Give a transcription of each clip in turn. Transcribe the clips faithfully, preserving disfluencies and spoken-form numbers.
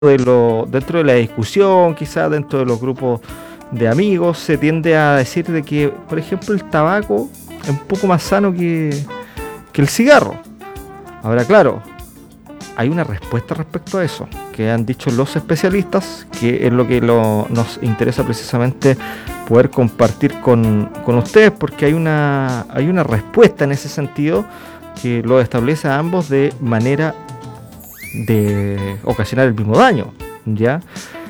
de lo, dentro de la discusión, quizás dentro de los grupos de amigos, se tiende a decir de que, por ejemplo, el tabaco es un poco más sano que, que el cigarro. Ahora, claro, hay una respuesta respecto a eso, que han dicho los especialistas, que es lo que lo, nos interesa precisamente poder compartir con, con ustedes, porque hay una, hay una respuesta en ese sentido que lo establece a ambos de manera de ocasionar el mismo daño, ¿ya?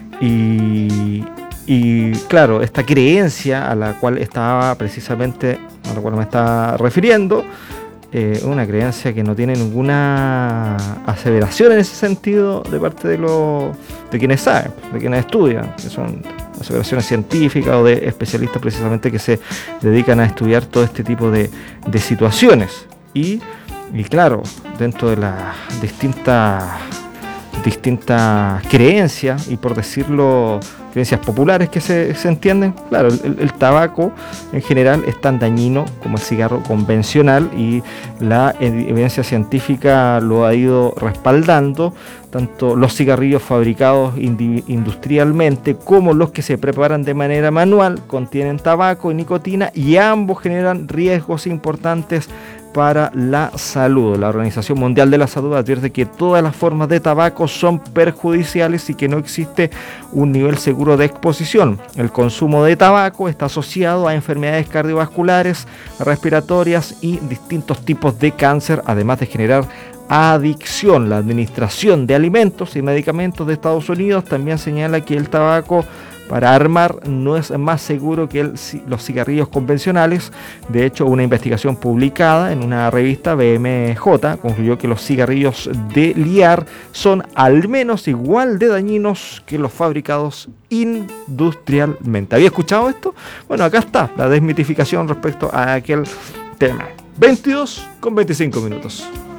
Y, y claro, esta creencia a la cual estaba precisamente, a la cual me estaba refiriendo, eh, una creencia que no tiene ninguna aseveración en ese sentido de parte de los de quienes saben, de quienes estudian, que son aseveraciones científicas o de especialistas precisamente que se dedican a estudiar todo este tipo de, de situaciones. Y Y claro, dentro de las distintas distintas creencias, y por decirlo, creencias populares que se, se entienden, claro, el, el tabaco en general es tan dañino como el cigarro convencional, y la evidencia científica lo ha ido respaldando. Tanto los cigarrillos fabricados indi- industrialmente como los que se preparan de manera manual contienen tabaco y nicotina, y ambos generan riesgos importantes para la salud. La Organización Mundial de la Salud advierte que todas las formas de tabaco son perjudiciales y que no existe un nivel seguro de exposición. El consumo de tabaco está asociado a enfermedades cardiovasculares, respiratorias y distintos tipos de cáncer, además de generar adicción. La Administración de Alimentos y Medicamentos de Estados Unidos también señala que el tabaco para armar no es más seguro que el, los cigarrillos convencionales. De hecho, una investigación publicada en una revista, B M J, concluyó que los cigarrillos de liar son al menos igual de dañinos que los fabricados industrialmente. ¿Había escuchado esto? Bueno, acá está la desmitificación respecto a aquel tema. veintidós con veinticinco minutos.